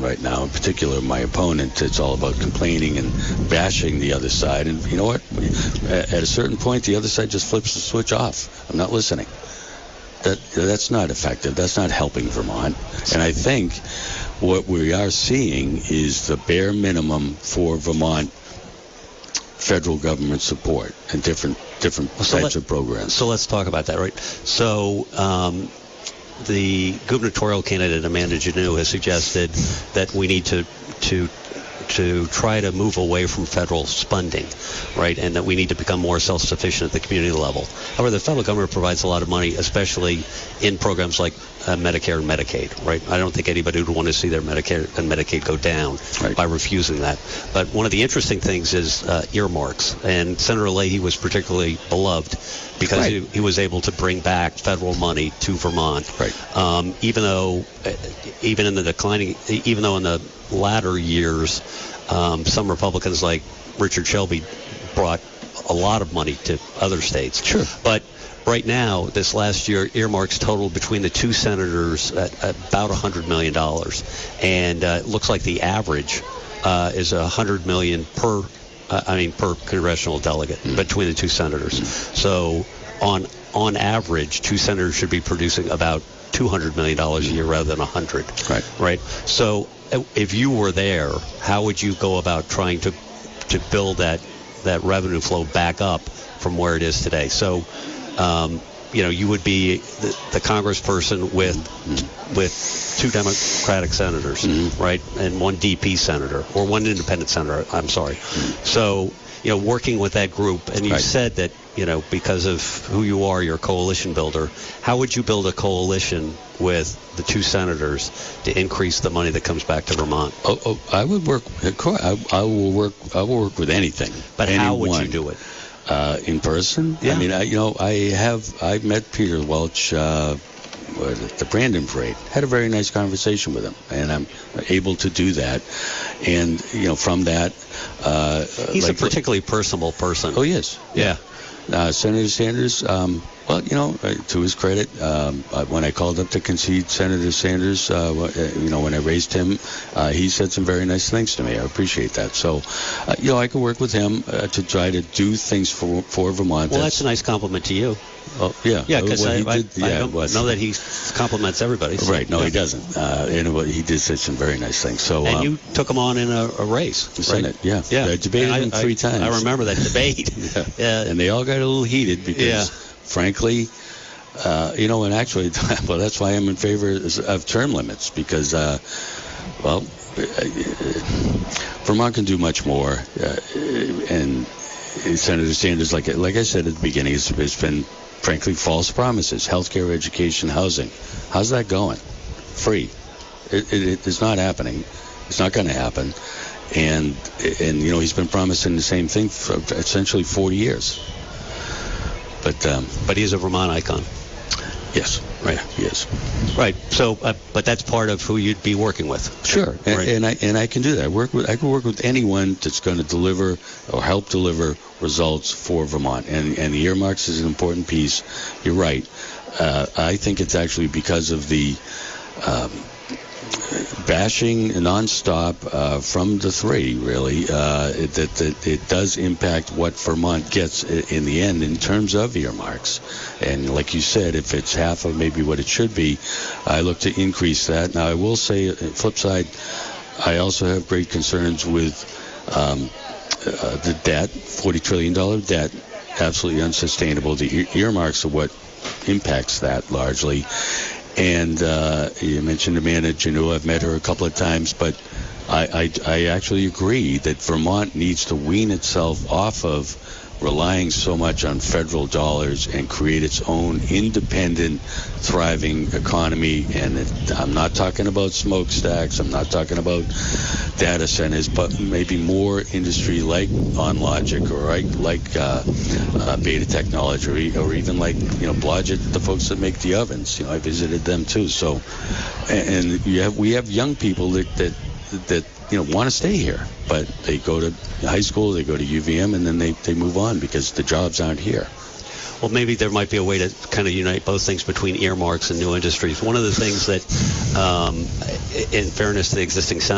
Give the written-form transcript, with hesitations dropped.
right now, in particular my opponent. It's all about complaining and bashing the other side. And you know what? At a certain point, the other side just flips the switch off. I'm not listening. That's not effective. That's not helping Vermont. And I think what we are seeing is the bare minimum for Vermont federal government support and different types of programs. So let's talk about that, right? So the gubernatorial candidate Amanda Janot has suggested that we need to try to move away from federal spending, right, and that we need to become more self-sufficient at the community level. However, the federal government provides a lot of money, especially in programs like Medicare and Medicaid, right? I don't think anybody would want to see their Medicare and Medicaid go down by refusing that. But one of the interesting things is earmarks, and Senator Leahy was particularly beloved because he was able to bring back federal money to Vermont. Right. Even though in the latter years, some Republicans like Richard Shelby brought a lot of money to other states. Sure. But right now, this last year, earmarks totaled between the two senators at about $100 million. And it looks like the average is $100 million per congressional delegate between the two senators. So on average, two senators should be producing about $200 million a year rather than $100. Right. So if you were there, how would you go about trying to build that revenue flow back up from where it is today? So, you would be the congressperson with two Democratic senators, right, and one DP senator, or one independent senator, I'm sorry. So, working with that group, and you said that, because of who you are, you're a coalition builder. How would you build a coalition with the two senators to increase the money that comes back to Vermont? I would work. I will work with anything. But how would you do it? In person? Yeah. I mean, I've met Peter Welch at the Brandon Parade. Had a very nice conversation with him, and I'm able to do that. And from that, he's a particularly personable person. Oh yes, yeah. Senator Sanders. To his credit, when I called up to concede Senator Sanders, when I raised him, he said some very nice things to me. I appreciate that. So, I could work with him to try to do things for Vermont. Well, that's a nice compliment to you. Oh, yeah. Yeah, because I don't know that he compliments everybody. So. Right. No, he doesn't. And he did say some very nice things. So, and you took him on in a race. The Senate, yeah. I debated him 3 times. I remember that debate. And they all got a little heated because, frankly, and actually, well, that's why I'm in favor of term limits because, Vermont can do much more. And Senator Sanders, like I said at the beginning, has been, frankly, false promises. Healthcare, education, housing. How's that going? Free. It is not happening. It's not going to happen. And he's been promising the same thing for essentially 40 years. But he's a Vermont icon. Yes. Right. Yes. Right. So, but that's part of who you'd be working with. Sure. And I can do that. I can work with anyone that's going to deliver or help deliver results for Vermont. And the earmarks is an important piece. You're right. I think it's actually because of the bashing nonstop from the three, really, that it does impact what Vermont gets in the end in terms of earmarks. And like you said, if it's half of maybe what it should be, I look to increase that. Now, I will say, flip side, I also have great concerns with the debt, $40 trillion debt, absolutely unsustainable. The earmarks are what impacts that largely. And you mentioned Amanda Janot. I've met her a couple of times, but I actually agree that Vermont needs to wean itself off of relying so much on federal dollars and create its own independent, thriving economy. And I'm not talking about smokestacks. I'm not talking about data centers, but maybe more industry like OnLogic or like Beta Technology or even like Blodgett, the folks that make the ovens. I visited them too. So, and we have young people that want to stay here, but they go to high school, they go to UVM, and then they move on because the jobs aren't here. Well, maybe there might be a way to kind of unite both things between earmarks and new industries. One of the things that, in fairness to the existing